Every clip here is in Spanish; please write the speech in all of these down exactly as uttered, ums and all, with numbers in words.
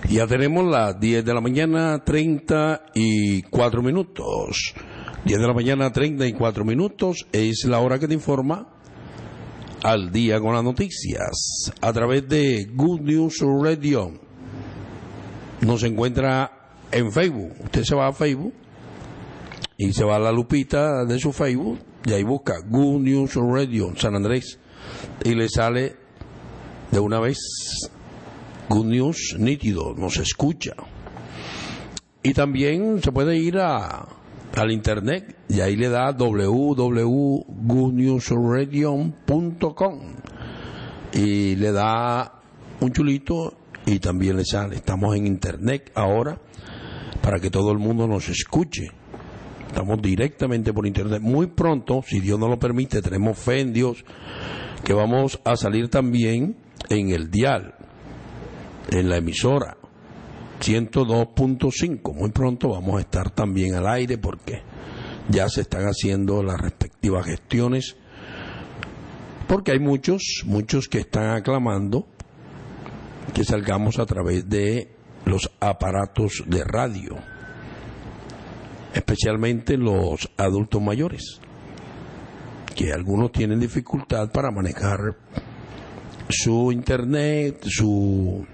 Ya tenemos las diez de la mañana, treinta y cuatro minutos. diez de la mañana, treinta y cuatro minutos, es la hora que te informa al día con las noticias a través de Good News Radio. Nos encuentra en Facebook. Usted se va a Facebook y se va a la lupita de su Facebook y ahí busca Good News Radio San Andrés y le sale de una vez Good News nítido, nos escucha. Y también se puede ir a al internet y ahí le da w w w punto good news radio punto com y le da un chulito y también le sale. Estamos en internet ahora para que todo el mundo nos escuche. Estamos directamente por internet. Muy pronto, si Dios nos lo permite, tenemos fe en Dios, que vamos a salir también en el dial, en la emisora ciento dos punto cinco. Muy pronto vamos a estar también al aire porque ya se están haciendo las respectivas gestiones, porque hay muchos, muchos que están aclamando que salgamos a través de los aparatos de radio, especialmente los adultos mayores, que algunos tienen dificultad para manejar su internet, su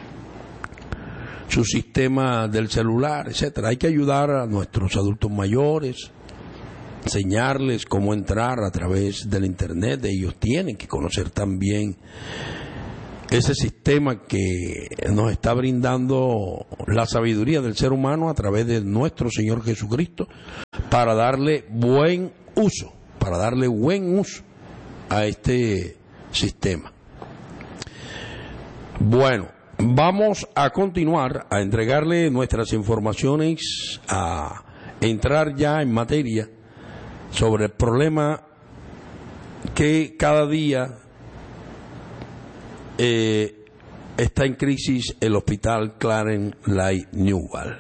su sistema del celular, etcétera. Hay que ayudar a nuestros adultos mayores, enseñarles cómo entrar a través del internet. Ellos tienen que conocer también ese sistema que nos está brindando la sabiduría del ser humano a través de nuestro Señor Jesucristo, para darle buen uso, para darle buen uso a este sistema. Bueno, vamos a continuar a entregarle nuestras informaciones, a entrar ya en materia sobre el problema que cada día eh, está en crisis el hospital Clarence Light Newell.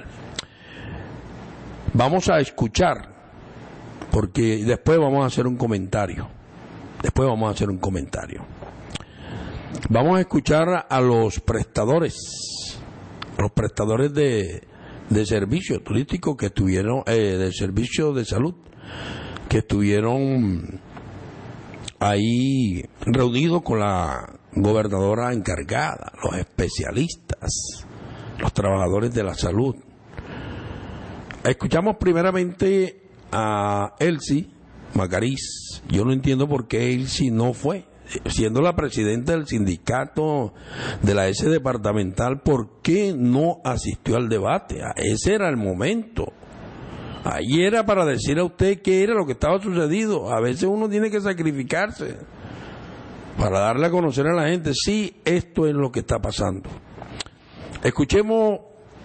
Vamos a escuchar, porque después vamos a hacer un comentario. Después vamos a hacer un comentario. Vamos a escuchar a los prestadores, a los prestadores de, de servicios turísticos que estuvieron, eh, de servicios de salud, que estuvieron ahí reunidos con la gobernadora encargada, los especialistas, los trabajadores de la salud. Escuchamos primeramente a Elsie Macariz. Yo no entiendo por qué Elsie no fue, siendo la presidenta del sindicato de la S departamental. ¿Por qué no asistió al debate? Ese era el momento. Ahí era para decir a usted qué era lo que estaba sucedido. A veces uno tiene que sacrificarse para darle a conocer a la gente, sí, esto es lo que está pasando. Escuchemos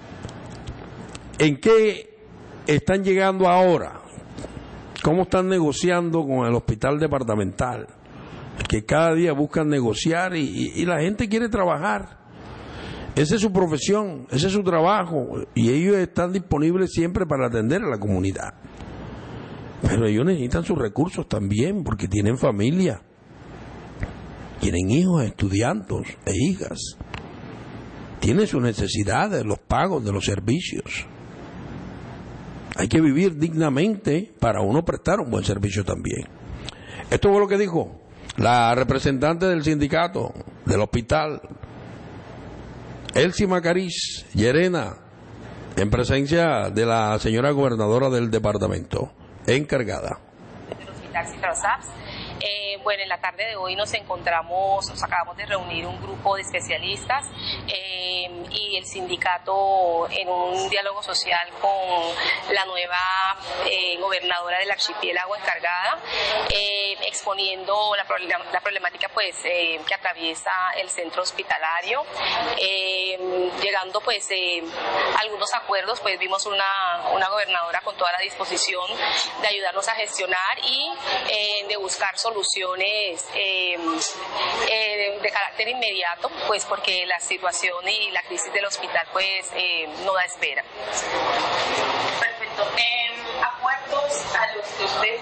en qué están llegando ahora, cómo están negociando con el hospital departamental, que cada día buscan negociar y, y, y la gente quiere trabajar. Esa es su profesión, ese es su trabajo, y ellos están disponibles siempre para atender a la comunidad. Pero ellos necesitan sus recursos también, porque tienen familia, tienen hijos, estudiantes e hijas, tienen sus necesidades, los pagos de los servicios. Hay que vivir dignamente para uno prestar un buen servicio también. Esto fue lo que dijo la representante del sindicato del hospital, Elsie Macariz Llerena, en presencia de la señora gobernadora del departamento encargada. El hospital Citrasaps. Eh, bueno, en la tarde de hoy nos encontramos, nos acabamos de reunir un grupo de especialistas eh, y el sindicato en un diálogo social con la nueva eh, gobernadora del archipiélago encargada, eh, exponiendo la, problem la problemática pues eh, que atraviesa el centro hospitalario, eh, llegando pues eh, a algunos acuerdos. Pues vimos una, una gobernadora con toda la disposición de ayudarnos a gestionar y eh, de buscar soluciones eh, eh, de carácter inmediato, pues porque la situación y la crisis del hospital pues eh, no da espera. Perfecto. Eh, acuerdos a los que usted...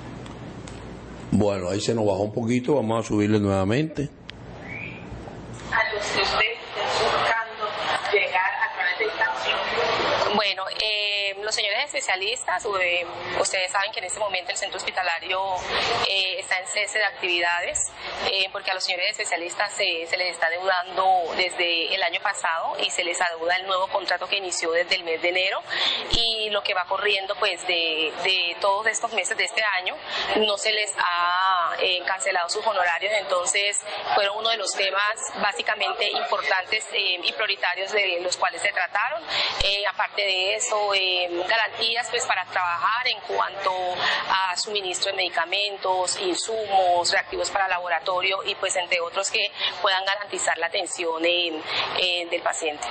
Bueno, ahí se nos bajó un poquito, vamos a subirle nuevamente. de especialistas, eh, ustedes saben que en este momento el centro hospitalario eh, está en cese de actividades, eh, porque a los señores especialistas se, se les está adeudando desde el año pasado y se les adeuda el nuevo contrato que inició desde el mes de enero, y lo que va corriendo pues de, de todos estos meses de este año no se les ha eh, cancelado sus honorarios. Entonces fueron uno de los temas básicamente importantes eh, y prioritarios de los cuales se trataron. Eh, aparte de eso, eh, garantías pues para trabajar en cuanto a suministro de medicamentos, insumos, reactivos para laboratorio y pues entre otros que puedan garantizar la atención en, en, del paciente.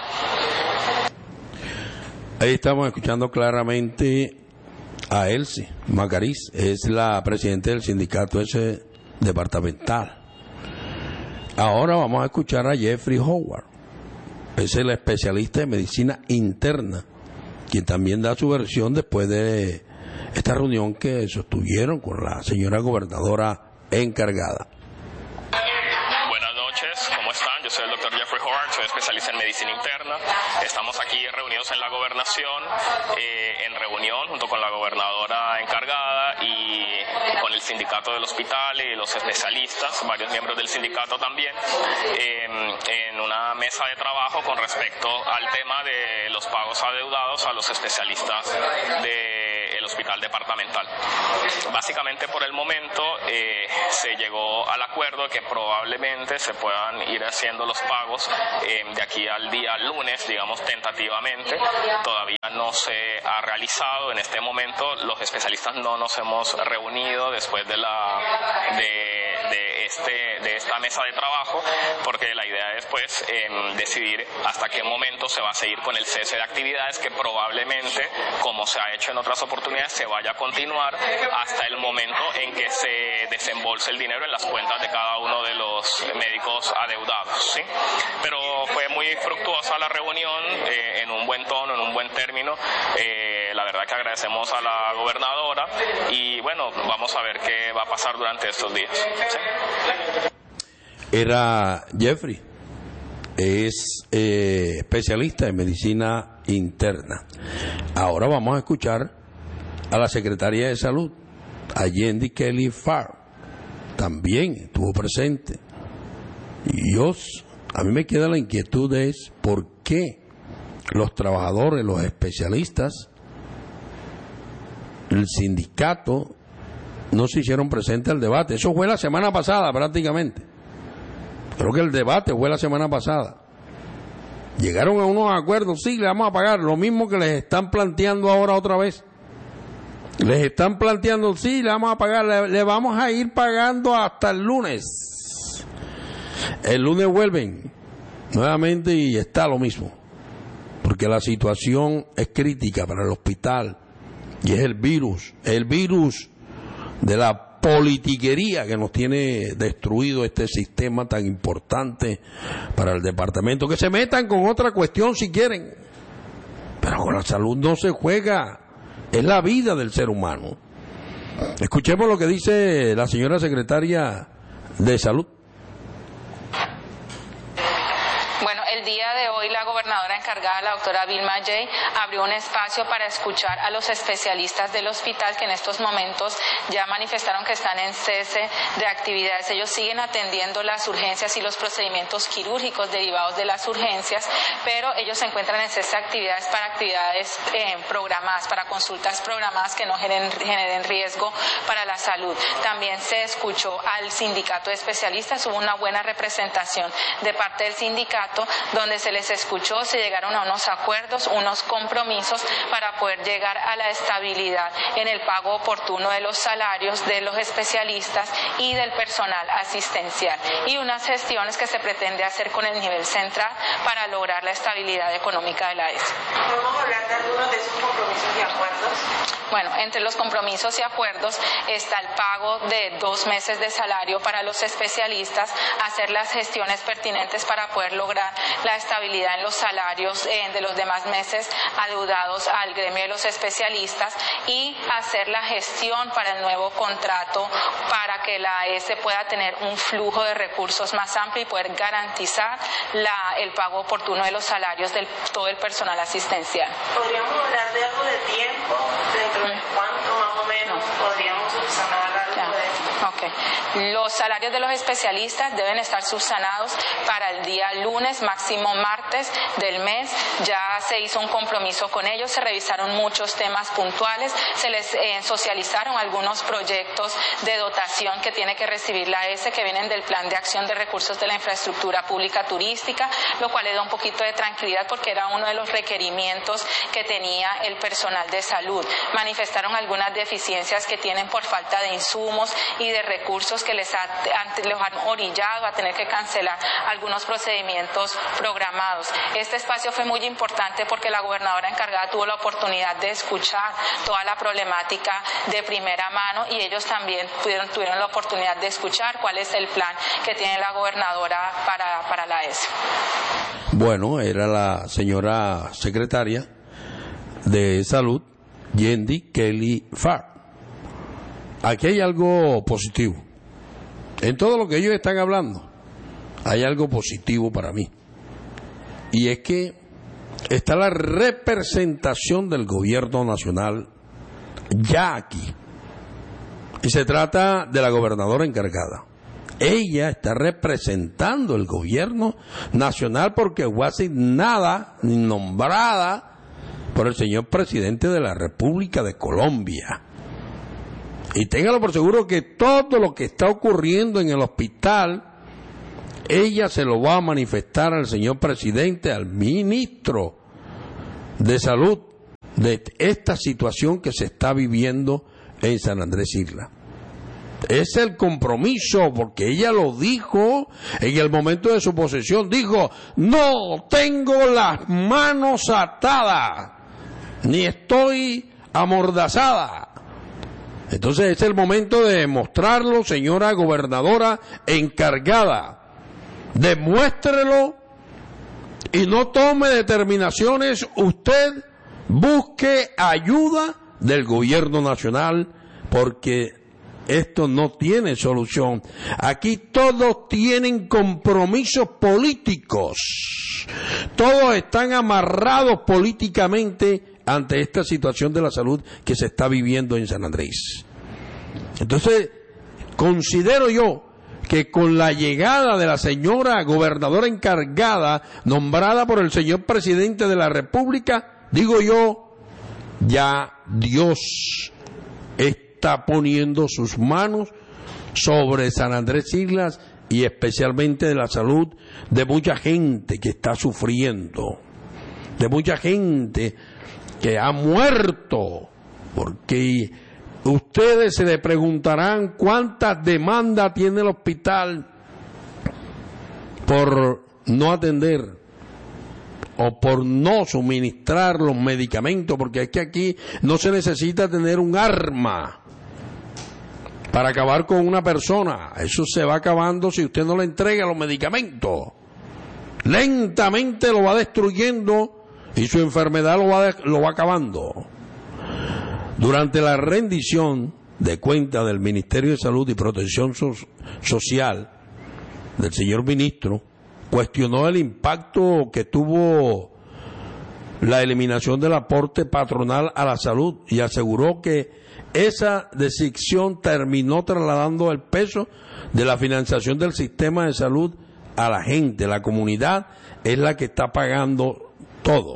Ahí estamos escuchando claramente a Elsie Macariz, es la presidenta del sindicato ese departamental. Ahora vamos a escuchar a Jeffrey Howard, es el especialista en medicina interna, quien también da su versión después de esta reunión que sostuvieron con la señora gobernadora encargada. Buenas noches, ¿cómo están? Yo soy el doctor Jeffrey Howard, soy especialista en medicina interna. Estamos aquí reunidos en la gobernación, eh, en reunión junto con la gobernadora encargada y con el sindicato del hospital y los especialistas, varios miembros del sindicato también, eh, en una mesa de trabajo con respecto al tema de los pagos adeudados a los especialistas del hospital departamental. Básicamente por el momento eh, se llegó al acuerdo de que probablemente se puedan ir haciendo los pagos eh, de aquí al día lunes, digamos tentativamente. Todavía no se ha realizado en este momento, los especialistas no nos hemos reunido después de la de, de este de esta mesa de trabajo, porque la idea es pues eh, decidir hasta qué momento se va a seguir con el cese de actividades, que probablemente, como se ha hecho en otras oportunidades, se vaya a continuar hasta el momento en que se desembolse el dinero en las cuentas de cada uno de los médicos adeudados, ¿sí? Pero fue muy fructuosa la reunión, eh, en un buen tono, en un buen término. Eh, la verdad que agradecemos a la gobernadora y bueno, vamos a ver qué va a pasar durante estos días, ¿sí? Era Jeffrey, es eh, especialista en medicina interna. Ahora vamos a escuchar a la secretaria de salud, a Yendi Kelly Farr, también estuvo presente. Y yo, a mí me queda la inquietud es por qué los trabajadores, los especialistas, el sindicato no se hicieron presentes al debate. Eso fue la semana pasada prácticamente. Creo que el debate fue la semana pasada. Llegaron a unos acuerdos, sí, le vamos a pagar lo mismo que les están planteando ahora otra vez. Les están planteando, sí, le vamos a pagar, le, le vamos a ir pagando hasta el lunes. El lunes vuelven nuevamente y está lo mismo, porque la situación es crítica para el hospital y es el virus, el virus de la politiquería que nos tiene destruido este sistema tan importante para el departamento. Que se metan con otra cuestión si quieren, pero con la salud no se juega, es la vida del ser humano. Escuchemos lo que dice la señora secretaria de salud. El día de hoy la gobernadora encargada, la doctora Vilma Jay, abrió un espacio para escuchar a los especialistas del hospital que en estos momentos ya manifestaron que están en cese de actividades. Ellos siguen atendiendo las urgencias y los procedimientos quirúrgicos derivados de las urgencias, pero ellos se encuentran en cese de actividades para actividades eh, programadas, para consultas programadas que no generen, generen riesgo para la salud. También se escuchó al sindicato de especialistas, hubo una buena representación de parte del sindicato, donde se les escuchó, se llegaron a unos acuerdos, unos compromisos para poder llegar a la estabilidad en el pago oportuno de los salarios de los especialistas y del personal asistencial, y unas gestiones que se pretende hacer con el nivel central para lograr la estabilidad económica de la E S. ¿Podemos hablar de algunos de esos compromisos y acuerdos? Bueno, entre los compromisos y acuerdos está el pago de dos meses de salario para los especialistas, hacer las gestiones pertinentes para poder lograr la estabilidad en los salarios eh, de los demás meses adeudados al gremio de los especialistas y hacer la gestión para el nuevo contrato para que la A S pueda tener un flujo de recursos más amplio y poder garantizar la, el pago oportuno de los salarios de todo el personal asistencial. ¿Podríamos hablar de algo de tiempo? ¿Dentro de cuánto más o menos podríamos subsanar algo de eso? Okay. Los salarios de los especialistas deben estar subsanados para el día lunes, máximo martes del mes. Ya se hizo un compromiso con ellos, se revisaron muchos temas puntuales, se les eh, socializaron algunos proyectos de dotación que tiene que recibir la A S que vienen del Plan de Acción de Recursos de la Infraestructura Pública Turística, lo cual le da un poquito de tranquilidad porque era uno de los requerimientos que tenía el personal de salud. Manifestaron algunas deficiencias que tienen por falta de insumos y de recursos que les, ha, les han orillado a tener que cancelar algunos procedimientos programados. Este espacio fue muy importante porque la gobernadora encargada tuvo la oportunidad de escuchar toda la problemática de primera mano y ellos también pudieron, tuvieron la oportunidad de escuchar cuál es el plan que tiene la gobernadora para, para la A S. Bueno, era la señora secretaria de Salud, Yendi Kelly Farr. Aquí hay algo positivo. En todo lo que ellos están hablando, hay algo positivo para mí. Y es que está la representación del gobierno nacional ya aquí. Y se trata de la gobernadora encargada. Ella está representando el gobierno nacional porque fue asignada, nombrada por el señor presidente de la República de Colombia. Y téngalo por seguro que todo lo que está ocurriendo en el hospital, ella se lo va a manifestar al señor presidente, al ministro de Salud, de esta situación que se está viviendo en San Andrés Isla. Es el compromiso, porque ella lo dijo en el momento de su posesión, dijo, no tengo las manos atadas, ni estoy amordazada. Entonces es el momento de demostrarlo, señora gobernadora encargada. Demuéstrelo y no tome determinaciones. Usted busque ayuda del gobierno nacional porque esto no tiene solución. Aquí todos tienen compromisos políticos. Todos están amarrados políticamente ante esta situación de la salud que se está viviendo en San Andrés. Entonces, considero yo que con la llegada de la señora gobernadora encargada, nombrada por el señor presidente de la República, digo yo, ya Dios está poniendo sus manos sobre San Andrés Islas y especialmente de la salud de mucha gente que está sufriendo, de mucha gente que ha muerto, porque ustedes se le preguntarán cuántas demandas tiene el hospital por no atender o por no suministrar los medicamentos, porque es que aquí no se necesita tener un arma para acabar con una persona. Eso se va acabando si usted no le entrega los medicamentos. Lentamente lo va destruyendo y su enfermedad lo va, de, lo va acabando. Durante la rendición de cuentas del Ministerio de Salud y Protección so- Social del señor ministro, cuestionó el impacto que tuvo la eliminación del aporte patronal a la salud y aseguró que esa decisión terminó trasladando el peso de la financiación del sistema de salud a la gente. La comunidad es la que está pagando todo.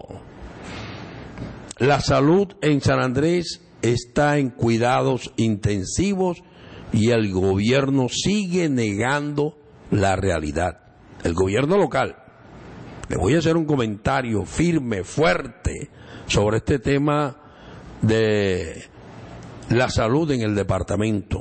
La salud en San Andrés está en cuidados intensivos y el gobierno sigue negando la realidad. El gobierno local. Le voy a hacer un comentario firme, fuerte, sobre este tema de la salud en el departamento.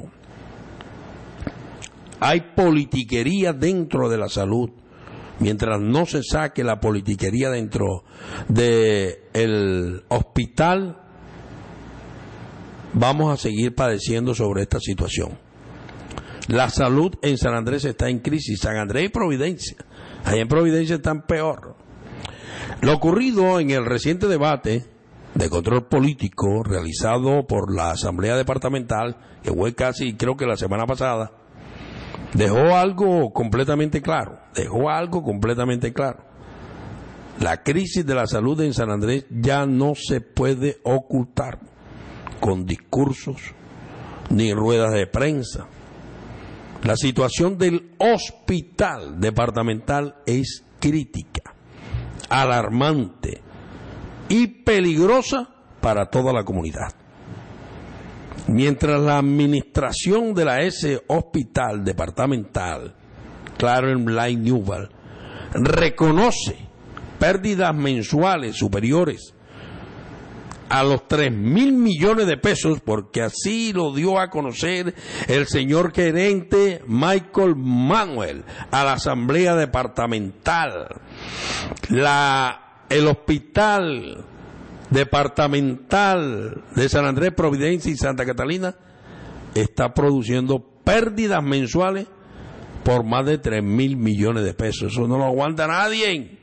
Hay politiquería dentro de la salud. Mientras no se saque la politiquería dentro del hospital, vamos a seguir padeciendo sobre esta situación. La salud en San Andrés está en crisis. San Andrés y Providencia. Allá en Providencia están peor. Lo ocurrido en el reciente debate de control político realizado por la Asamblea Departamental, que fue casi, creo que la semana pasada, dejó algo completamente claro. Dejó algo completamente claro. La crisis de la salud en San Andrés ya no se puede ocultar con discursos ni ruedas de prensa. La situación del hospital departamental es crítica, alarmante y peligrosa para toda la comunidad. Mientras la administración de la ese hospital departamental, Clarence Bly Newell, reconoce pérdidas mensuales superiores a los tres mil millones de pesos, porque así lo dio a conocer el señor gerente Michael Manuel a la Asamblea Departamental. La, el hospital departamental de San Andrés, Providencia y Santa Catalina está produciendo pérdidas mensuales por más de tres mil millones de pesos. Eso no lo aguanta nadie.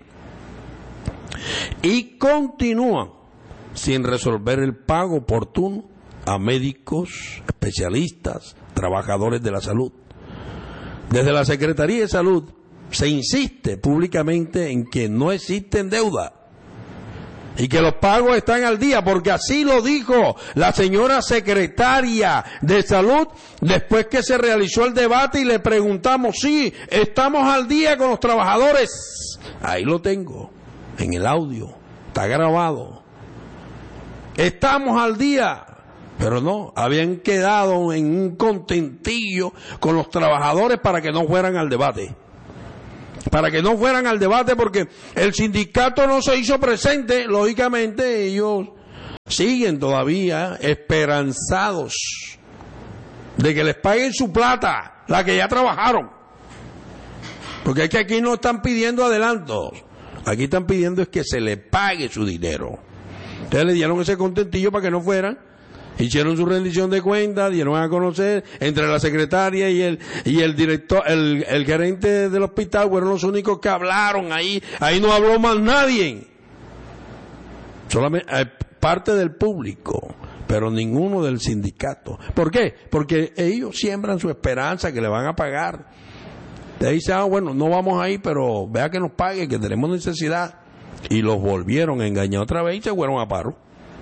Y continúan sin resolver el pago oportuno a médicos, especialistas, trabajadores de la salud. Desde la Secretaría de Salud se insiste públicamente en que no existen deuda y que los pagos están al día, porque así lo dijo la señora secretaria de Salud después que se realizó el debate y le preguntamos, sí, estamos al día con los trabajadores. Ahí lo tengo, en el audio, está grabado. Estamos al día, pero no, habían quedado en un contentillo con los trabajadores para que no fueran al debate. Para que no fueran al debate porque el sindicato no se hizo presente, lógicamente ellos siguen todavía esperanzados de que les paguen su plata, la que ya trabajaron. Porque es que aquí no están pidiendo adelantos, aquí están pidiendo es que se les pague su dinero. Entonces le dieron ese contentillo para que no fueran, hicieron su rendición de cuentas, dieron a conocer, entre la secretaria y el y el director, el, el gerente del hospital fueron los únicos que hablaron ahí, ahí no habló más nadie, solamente eh, parte del público, pero ninguno del sindicato. ¿Por qué? Porque ellos siembran su esperanza que le van a pagar. Le dicen, ah, bueno, no vamos ahí, pero vea que nos pague, que tenemos necesidad. Y los volvieron a engañar otra vez y se fueron a paro.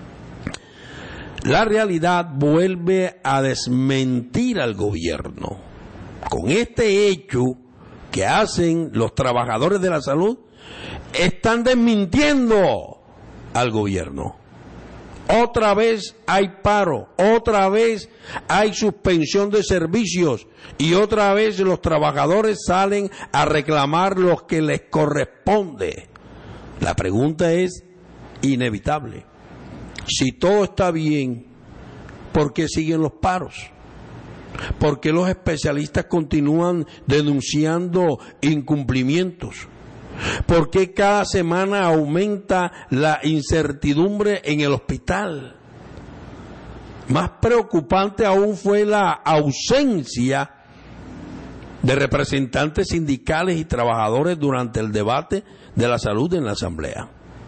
La realidad vuelve a desmentir al gobierno. Con este hecho que hacen los trabajadores de la salud, están desmintiendo al gobierno. Otra vez hay paro, otra vez hay suspensión de servicios y otra vez los trabajadores salen a reclamar lo que les corresponde. La pregunta es inevitable. Si todo está bien, ¿por qué siguen los paros? ¿Por qué los especialistas continúan denunciando incumplimientos? ¿Por qué cada semana aumenta la incertidumbre en el hospital? Más preocupante aún fue la ausencia de representantes sindicales y trabajadores durante el debate de la salud en la Asamblea.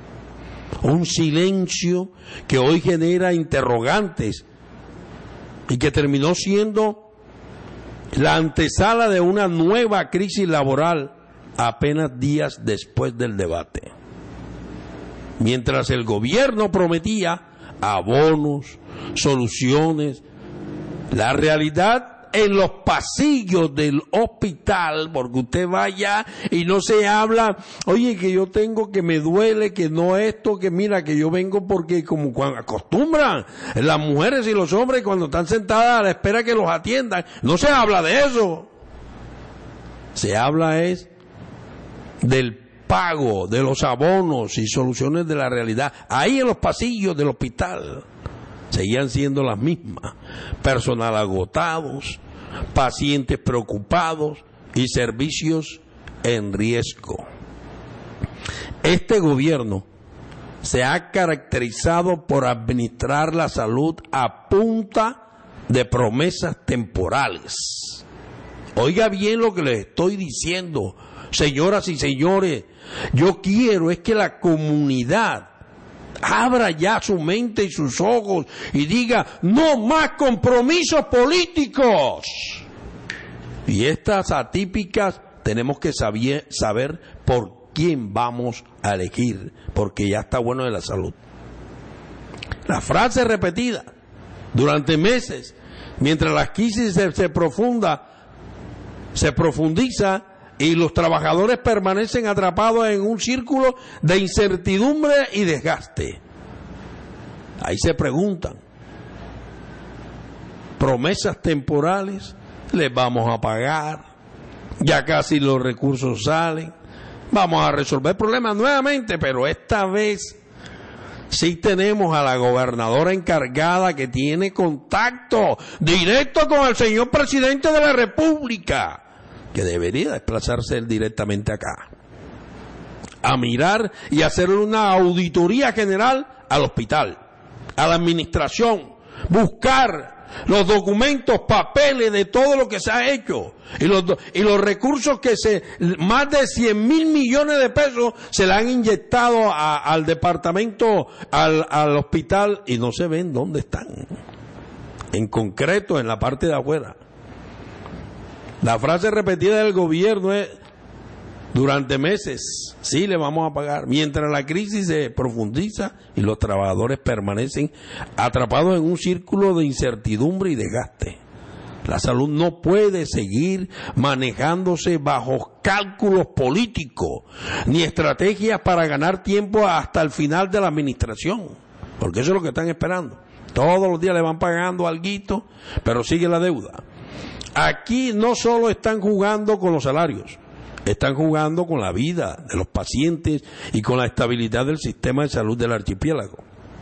Un silencio que hoy genera interrogantes y que terminó siendo la antesala de una nueva crisis laboral apenas días después del debate. Mientras el gobierno prometía abonos, soluciones, la realidad en los pasillos del hospital, porque usted vaya y no se habla, oye, que yo tengo, que me duele, que no esto, que mira, que yo vengo porque como cuando acostumbran las mujeres y los hombres cuando están sentadas a la espera que los atiendan, no se habla de eso. Se habla es del pago, de los abonos y soluciones de la realidad. Ahí en los pasillos del hospital seguían siendo las mismas. Personal agotados, pacientes preocupados y servicios en riesgo. Este gobierno se ha caracterizado por administrar la salud a punta de promesas temporales. Oiga bien lo que les estoy diciendo, señoras y señores. Yo quiero es que la comunidad abra ya su mente y sus ojos y diga, no más compromisos políticos. Y estas atípicas tenemos que saber, saber por quién vamos a elegir, porque ya está bueno de la salud. La frase repetida durante meses, mientras la crisis se, se profunda, se profundiza y los trabajadores permanecen atrapados en un círculo de incertidumbre y desgaste. Ahí se preguntan, promesas temporales, les vamos a pagar, ya casi los recursos salen, vamos a resolver problemas nuevamente, pero esta vez sí tenemos a la gobernadora encargada que tiene contacto directo con el señor presidente de la República, que debería desplazarse él directamente acá, a mirar y hacerle una auditoría general al hospital, a la administración, buscar los documentos, papeles de todo lo que se ha hecho y los, y los recursos que se, más de cien mil millones de pesos se le han inyectado a, al departamento, al, al hospital, y no se ven dónde están, en concreto en la parte de afuera. La frase repetida del gobierno es, durante meses, sí le vamos a pagar, mientras la crisis se profundiza y los trabajadores permanecen atrapados en un círculo de incertidumbre y desgaste. La salud no puede seguir manejándose bajo cálculos políticos, ni estrategias para ganar tiempo hasta el final de la administración, porque eso es lo que están esperando. Todos los días le van pagando alguito, pero sigue la deuda. Aquí no solo están jugando con los salarios, están jugando con la vida de los pacientes y con la estabilidad del sistema de salud del archipiélago.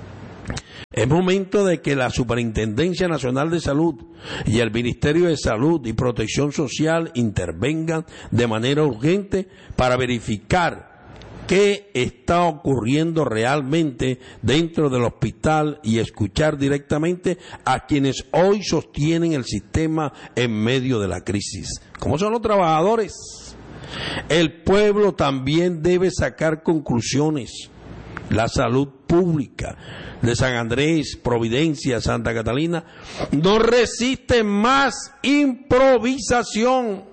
Es momento de que la Superintendencia Nacional de Salud y el Ministerio de Salud y Protección Social intervengan de manera urgente para verificar qué está ocurriendo realmente dentro del hospital y escuchar directamente a quienes hoy sostienen el sistema en medio de la crisis, como son los trabajadores. El pueblo también debe sacar conclusiones. La salud pública de San Andrés, Providencia, Santa Catalina no resiste más improvisación,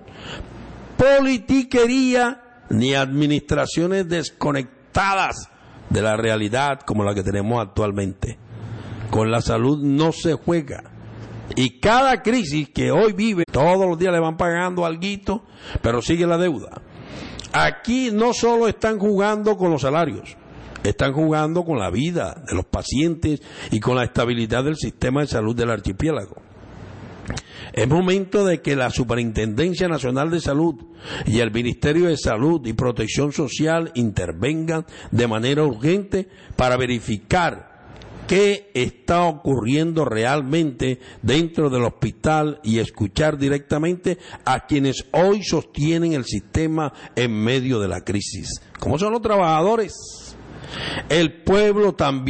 politiquería ni administraciones desconectadas de la realidad como la que tenemos actualmente. Con la salud no se juega. Y cada crisis que hoy vive, todos los días le van pagando alguito, pero sigue la deuda. Aquí no solo están jugando con los salarios, están jugando con la vida de los pacientes y con la estabilidad del sistema de salud del archipiélago. Es momento de que la Superintendencia Nacional de Salud y el Ministerio de Salud y Protección Social intervengan de manera urgente para verificar qué está ocurriendo realmente dentro del hospital y escuchar directamente a quienes hoy sostienen el sistema en medio de la crisis, como son los trabajadores. El pueblo también